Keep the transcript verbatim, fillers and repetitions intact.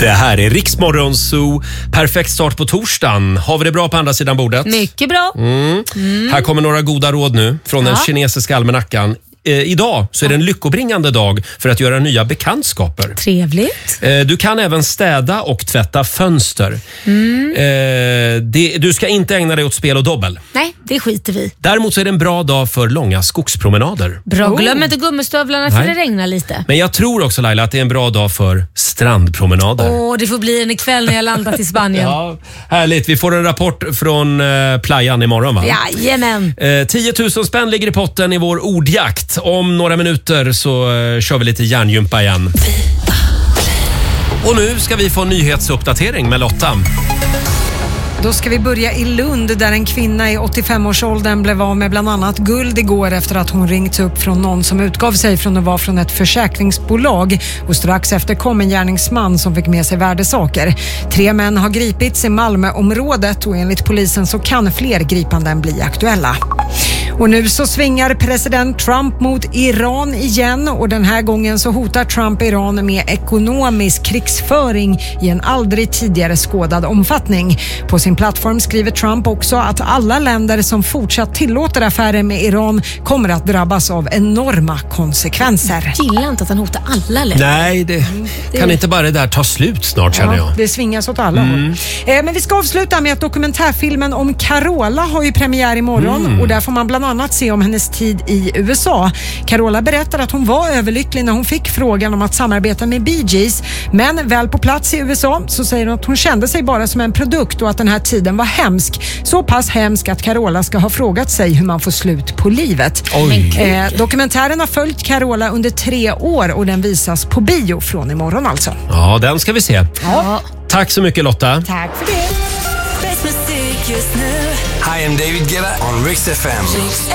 Det här är Riksmorgon Zoo. Perfekt start på torsdagen. Har vi det bra på andra sidan bordet? Mycket bra. Mm. Mm. Här kommer några goda råd nu från ja. den kinesiska almanackan. Eh, idag så är det en lyckobringande dag för att göra nya bekantskaper. Trevligt. Eh, du kan även städa och tvätta fönster. Mm. Eh, det, du ska inte ägna dig åt spel och dobbel. Nej, det skiter vi. Däremot så är det en bra dag för långa skogspromenader. Bra, glöm inte gummistövlarna för Nej. det regnar lite. Men jag tror också, Laila, att det är en bra dag för strandpromenader. Åh, det får bli en ikväll när jag landat i Spanien. Ja, härligt. Vi får en rapport från eh, playan imorgon, va? Jajamän. Eh, tio tusen spänn ligger i potten i vår ordjakt. Om några minuter så eh, kör vi lite hjärngympa igen. Och nu ska vi få en nyhetsuppdatering med Lotta. Då ska vi börja i Lund där en kvinna i åttiofem-årsåldern blev av med bland annat guld igår efter att hon ringts upp från någon som utgav sig från att vara från ett försäkringsbolag. Och strax efter kom en gärningsman som fick med sig värdesaker. Tre män har gripits i Malmöområdet och enligt polisen så kan fler gripanden bli aktuella. Och nu så svingar president Trump mot Iran igen och den här gången så hotar Trump Iran med ekonomisk krigsföring i en aldrig tidigare skådad omfattning. På sin plattform skriver Trump också att alla länder som fortsatt tillåter affärer med Iran kommer att drabbas av enorma konsekvenser. Jag gillar inte att han hotar alla länder. Nej, det mm, det kan är... inte bara det där ta slut snart, ja, känner jag. Det svingas åt alla mm. håll. Eh, men vi ska avsluta med att dokumentärfilmen om Carola har ju premiär imorgon mm. och där får man bland annat se om hennes tid i U S A. Carola berättar att hon var överlycklig när hon fick frågan om att samarbeta med Bee Gees, men väl på plats i U S A så säger hon att hon kände sig bara som en produkt och att den här tiden var hemsk. Så pass hemsk att Carola ska ha frågat sig hur man får slut på livet. Eh, dokumentären har följt Carola under tre år och den visas på bio från imorgon alltså. Ja, den ska vi se. Ja. Tack så mycket, Lotta. Tack för det. Hi, I'm David Guetta on Rix F M.